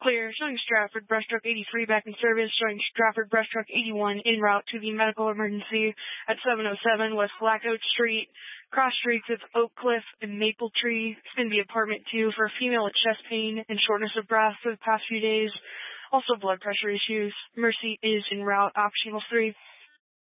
Clear, showing Stratford Breaststroke 83 back in service, showing Stratford Breaststroke 81 en route to the medical emergency at 707 West Black Oak Street. Cross streets of Oak Cliff and Maple Tree. Spin the apartment 2 for a female with chest pain and shortness of breath for the past few days. Also blood pressure issues. Mercy is en route, optional 3.